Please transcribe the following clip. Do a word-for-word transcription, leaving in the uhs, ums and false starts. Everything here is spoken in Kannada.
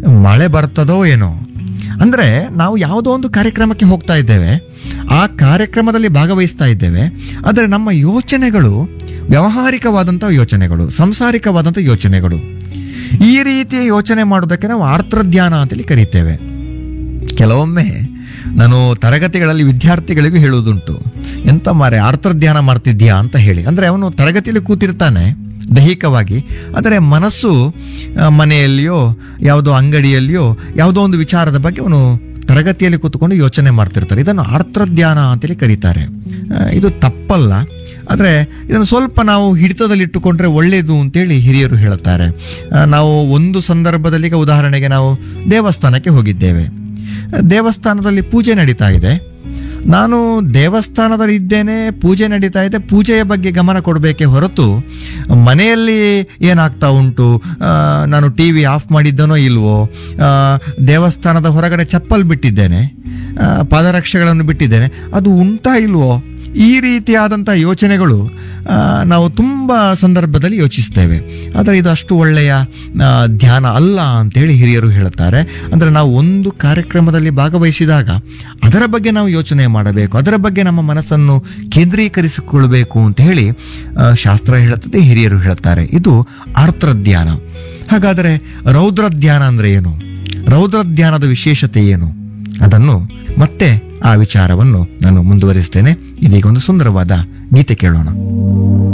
ಮಳೆ ಬರ್ತದೋ ಏನೋ. ಅಂದರೆ ನಾವು ಯಾವುದೋ ಒಂದು ಕಾರ್ಯಕ್ರಮಕ್ಕೆ ಹೋಗ್ತಾ ಇದ್ದೇವೆ, ಆ ಕಾರ್ಯಕ್ರಮದಲ್ಲಿ ಭಾಗವಹಿಸ್ತಾ ಇದ್ದೇವೆ, ಆದರೆ ನಮ್ಮ ಯೋಚನೆಗಳು ವ್ಯಾವಹಾರಿಕವಾದಂಥ ಯೋಚನೆಗಳು, ಸಂಸಾರಿಕವಾದಂಥ ಯೋಚನೆಗಳು. ಈ ರೀತಿಯ ಯೋಚನೆ ಮಾಡೋದಕ್ಕೆ ನಾವು ಆರ್ತಧ್ಯಾನ ಅಂತೇಳಿ ಕರೀತೇವೆ. ಕೆಲವೊಮ್ಮೆ ನಾನು ತರಗತಿಗಳಲ್ಲಿ ವಿದ್ಯಾರ್ಥಿಗಳಿಗೂ ಹೇಳುವುದುಂಟು, ಎಂತ ಮಾರೆ ಆರ್ತಧ್ಯಾನ ಮಾಡ್ತಿದ್ಯಾ ಅಂತ ಹೇಳಿ. ಅಂದರೆ ಅವನು ತರಗತಿಯಲ್ಲಿ ಕೂತಿರ್ತಾನೆ ದೈಹಿಕವಾಗಿ, ಆದರೆ ಮನಸ್ಸು ಆ, ಮನೆಯಲ್ಲಿಯೋ ಯಾವುದೋ ಅಂಗಡಿಯಲ್ಲಿಯೋ ಯಾವುದೋ ಒಂದು ವಿಚಾರದ ಬಗ್ಗೆ ಅವನು ತರಗತಿಯಲ್ಲಿ ಕೂತ್ಕೊಂಡು ಯೋಚನೆ ಮಾಡ್ತಿರ್ತಾರೆ. ಇದನ್ನು ಆರ್ತಧ್ಯಾನ ಅಂತೇಳಿ ಕರೀತಾರೆ. ಆ, ಇದು ತಪ್ಪಲ್ಲ, ಆದರೆ ಇದನ್ನು ಸ್ವಲ್ಪ ನಾವು ಹಿಡಿತದಲ್ಲಿಟ್ಟುಕೊಂಡ್ರೆ ಒಳ್ಳೆಯದು ಅಂತೇಳಿ ಹಿರಿಯರು ಹೇಳುತ್ತಾರೆ. ಆ, ನಾವು ಒಂದು ಸಂದರ್ಭದಲ್ಲಿ, ಈಗ ಉದಾಹರಣೆಗೆ ನಾವು ದೇವಸ್ಥಾನಕ್ಕೆ ಹೋಗಿದ್ದೇವೆ. ದೇವಸ್ಥಾನದಲ್ಲಿ ಪೂಜೆ ನಡೀತಾ ಇದೆ, ನಾನು ದೇವಸ್ಥಾನದಲ್ಲಿ ಇದ್ದೇನೆ, ಪೂಜೆ ನಡೀತಾ ಇದೆ, ಪೂಜೆಯ ಬಗ್ಗೆ ಗಮನ ಕೊಡಬೇಕೇ ಹೊರತು ಮನೆಯಲ್ಲಿ ಏನಾಗ್ತಾ ಉಂಟು, ಆ, ನಾನು ಟಿ ವಿ ಆಫ್ ಮಾಡಿದ್ದನೋ ಇಲ್ವೋ, ಆ, ದೇವಸ್ಥಾನದ ಹೊರಗಡೆ ಚಪ್ಪಲ್ ಬಿಟ್ಟಿದ್ದೇನೆ, ಆ, ಪಾದರಕ್ಷೆಗಳನ್ನು ಬಿಟ್ಟಿದ್ದೇನೆ, ಅದು ಉಂಟಾ ಇಲ್ವೋ, ಈ ರೀತಿಯಾದಂಥ ಯೋಚನೆಗಳು ಆ, ನಾವು ತುಂಬ ಸಂದರ್ಭದಲ್ಲಿ ಯೋಚಿಸ್ತೇವೆ. ಆದರೆ ಇದು ಅಷ್ಟು ಒಳ್ಳೆಯ ಆ, ಧ್ಯಾನ ಅಲ್ಲ ಅಂತೇಳಿ ಹಿರಿಯರು ಹೇಳುತ್ತಾರೆ. ಅಂದರೆ ನಾವು ಒಂದು ಕಾರ್ಯಕ್ರಮದಲ್ಲಿ ಭಾಗವಹಿಸಿದಾಗ ಅದರ ಬಗ್ಗೆ ನಾವು ಯೋಚನೆ ಮಾಡಬೇಕು, ಅದರ ಬಗ್ಗೆ ನಮ್ಮ ಮನಸ್ಸನ್ನು ಕೇಂದ್ರೀಕರಿಸಿಕೊಳ್ಬೇಕು ಅಂತ ಹೇಳಿ ಆ, ಶಾಸ್ತ್ರ ಹೇಳುತ್ತದೆ, ಹಿರಿಯರು ಹೇಳುತ್ತಾರೆ. ಇದು ಆರ್ತಧ್ಯಾನ. ಹಾಗಾದರೆ ರೌದ್ರಧ್ಯಾನ ಅಂದರೆ ಏನು? ರೌದ್ರಧ್ಯಾನದ ವಿಶೇಷತೆ ಏನು? ಅದನ್ನು ಮತ್ತೆ ಆ ವಿಚಾರವನ್ನು ನಾನು ಮುಂದುವರಿಸ್ತೇನೆ. ಇದೀಗ ಒಂದು ಸುಂದರವಾದ ಗೀತೆ ಕೇಳೋಣ.